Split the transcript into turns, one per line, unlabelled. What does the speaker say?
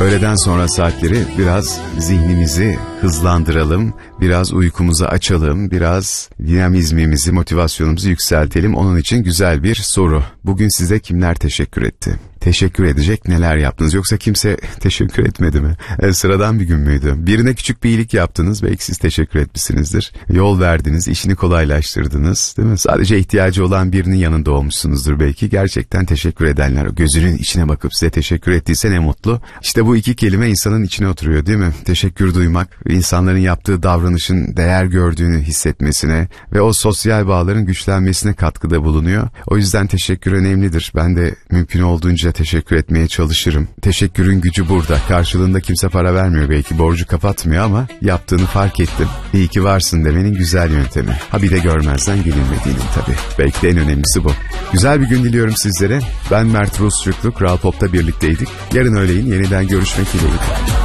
Öğleden sonra saatleri biraz zihnimizi hızlandıralım, biraz uykumuzu açalım, biraz dinamizmimizi, motivasyonumuzu yükseltelim. Onun için güzel bir soru. Bugün size kimler teşekkür etti? Teşekkür edecek neler yaptınız? Yoksa kimse teşekkür etmedi mi? Sıradan bir gün müydü? Birine küçük bir iyilik yaptınız, belki siz teşekkür etmişsinizdir. Yol verdiniz, işini kolaylaştırdınız, değil mi? Sadece ihtiyacı olan birinin yanında olmuşsunuzdur belki. Gerçekten teşekkür edenler, gözünün içine bakıp size teşekkür ettiyse ne mutlu. İşte bu iki kelime insanın içine oturuyor, değil mi? Teşekkür duymak, insanların yaptığı davranışın değer gördüğünü hissetmesine ve o sosyal bağların güçlenmesine katkıda bulunuyor. O yüzden teşekkür önemlidir. Ben de mümkün olduğunca teşekkür etmeye çalışırım. Teşekkürün gücü burada. Karşılığında kimse para vermiyor, belki borcu kapatmıyor ama yaptığını fark ettim. İyi ki varsın demenin güzel yöntemi. Ha bir de görmezden gelinmediğinin tabii. Belki de en önemlisi bu. Güzel bir gün diliyorum sizlere. Ben Mert Rusçukluk, Kral Pop'ta birlikteydik. Yarın öğleyin yeniden görüşmek dileğiyle.